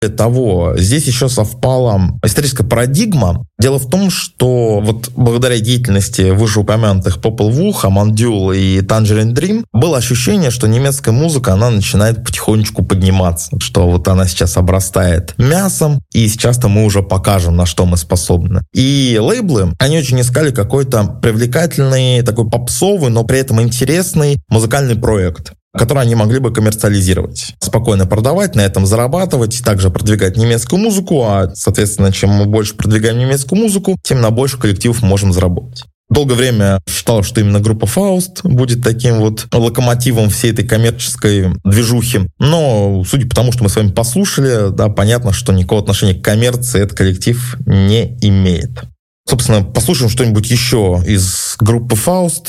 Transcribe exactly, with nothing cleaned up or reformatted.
того, здесь еще совпала историческая парадигма. Дело в том, что вот благодаря деятельности вышеупомянутых Popol Vuh, Amon Düül и Tangerine Dream было ощущение, что немецкая музыка, она начинает потихонечку подниматься, что вот она сейчас обрастает мясом, и сейчас-то мы уже покажем, на что мы способны. И лейблы, они очень искали какой-то привлекательный, такой попсовый, но при этом интересный музыкальный проект, который они могли бы коммерциализировать, спокойно продавать, на этом зарабатывать, также продвигать немецкую музыку, а, соответственно, чем мы больше продвигаем немецкую музыку, тем на больше коллективов можем заработать. Долгое время считалось, что именно группа Faust будет таким вот локомотивом всей этой коммерческой движухи. Но, судя по тому, что мы с вами послушали, да, понятно, что никакого отношения к коммерции этот коллектив не имеет. Собственно, послушаем что-нибудь еще из группы Faust.